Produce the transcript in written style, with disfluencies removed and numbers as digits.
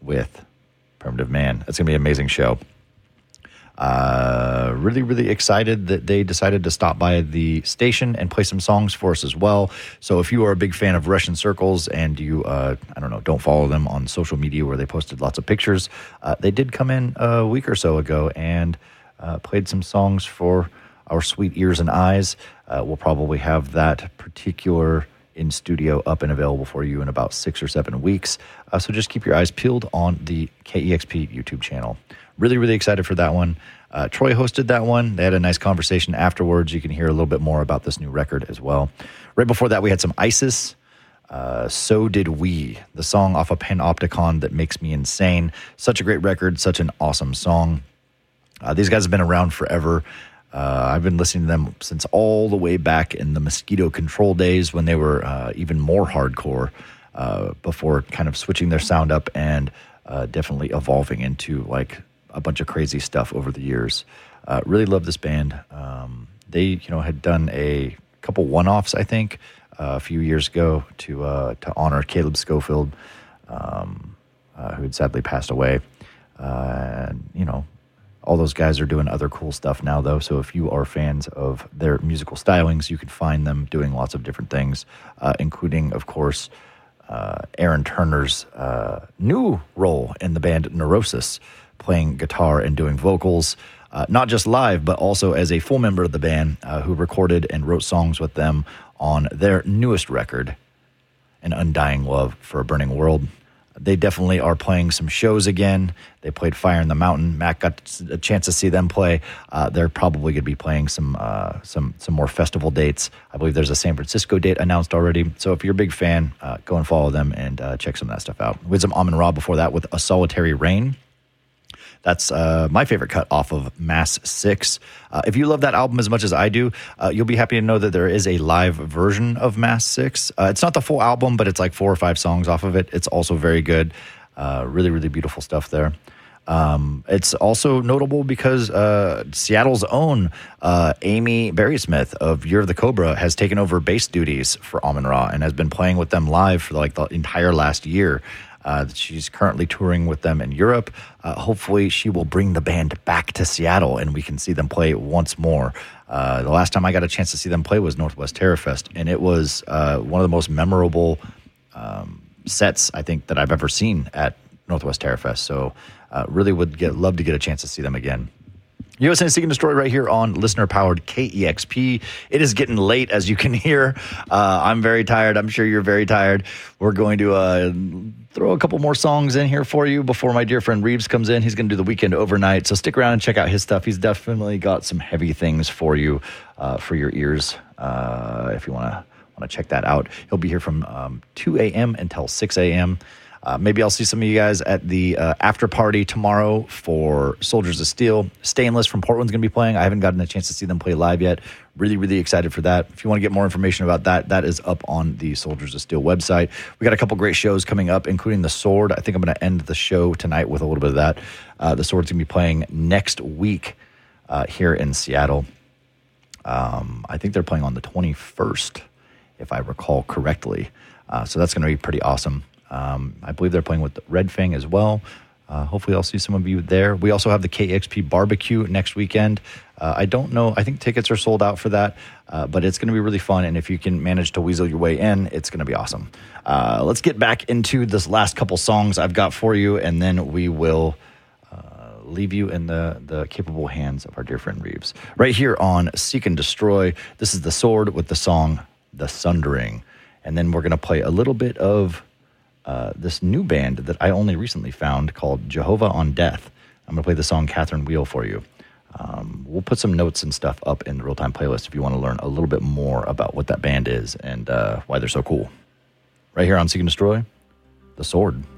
with Primitive Man. It's going to be an amazing show. Really, really excited that they decided to stop by the station and play some songs for us as well. So if you are a big fan of Russian Circles and you, don't follow them on social media where they posted lots of pictures, they did come in a week or so ago and played some songs for our sweet ears and eyes. We'll probably have that particular in studio up and available for you in about 6 or 7 weeks. So just keep your eyes peeled on the KEXP YouTube channel. Really, really excited for that one. Troy hosted that one. They had a nice conversation afterwards. You can hear a little bit more about this new record as well. Right before that, we had some ISIS. So Did We, the song off of Panopticon that makes me insane. Such a great record, such an awesome song. These guys have been around forever. I've been listening to them since all the way back in the Mosquito Control days when they were even more hardcore before kind of switching their sound up and definitely evolving into like a bunch of crazy stuff over the years. Really love this band. They, had done a couple one-offs, I think, a few years ago to honor Caleb Schofield, who had sadly passed away. All those guys are doing other cool stuff now, though. So if you are fans of their musical stylings, you can find them doing lots of different things, including, of course, Aaron Turner's new role in the band Neurosis, playing guitar and doing vocals, not just live, but also as a full member of the band who recorded and wrote songs with them on their newest record, An Undying Love for a Burning World. They definitely are playing some shows again. They played Fire in the Mountain. Matt got a chance to see them play. They're probably going to be playing some more festival dates. I believe there's a San Francisco date announced already. So if you're a big fan, go and follow them and check some of that stuff out. We had some Amon-Ra before that with A Solitary Rain. That's my favorite cut off of Mass 6. If you love that album as much as I do, you'll be happy to know that there is a live version of Mass 6. It's not the full album, but it's like 4 or 5 songs off of it. It's also very good. Really, really beautiful stuff there. It's also notable because Seattle's own Amy Berrysmith of Year of the Cobra has taken over bass duties for Amon-Ra and has been playing with them live for like the entire last year. She's currently touring with them in Europe. Hopefully she will bring the band back to Seattle and we can see them play once more. The last time I got a chance to see them play was Northwest Terrorfest, and it was one of the most memorable sets I think that I've ever seen at Northwest Terrorfest. So really would love to get a chance to see them again. You're listening to Seek and Destroy right here on listener-powered KEXP. It is getting late, as you can hear. I'm very tired. I'm sure you're very tired. We're going to throw a couple more songs in here for you before my dear friend Reeves comes in. He's going to do the Weekend Overnight, so stick around and check out his stuff. He's definitely got some heavy things for you, for your ears, if you want to check that out. He'll be here from 2 a.m. until 6 a.m., maybe I'll see some of you guys at the after party tomorrow for Soldiers of Steel. Stainless from Portland's going to be playing. I haven't gotten a chance to see them play live yet. Really, really excited for that. If you want to get more information about that, that is up on the Soldiers of Steel website. We got a couple great shows coming up, including The Sword. I think I'm going to end the show tonight with a little bit of that. The Sword's going to be playing next week here in Seattle. I think they're playing on the 21st, if I recall correctly. So that's going to be pretty awesome. I believe they're playing with Red Fang as well. Hopefully I'll see some of you there. We also have the KXP barbecue next weekend. I don't know. I think tickets are sold out for that, but it's going to be really fun. And if you can manage to weasel your way in, it's going to be awesome. Let's get back into this last couple songs I've got for you, and then we will leave you in the capable hands of our dear friend Reeves. Right here on Seek and Destroy, this is The Sword with the song The Sundering. And then we're going to play a little bit of this new band that I only recently found called Jehovah on Death. I'm going to play the song Catherine Wheel for you. We'll put some notes and stuff up in the real-time playlist if you want to learn a little bit more about what that band is and why they're so cool. Right here on Seek and Destroy, The Sword.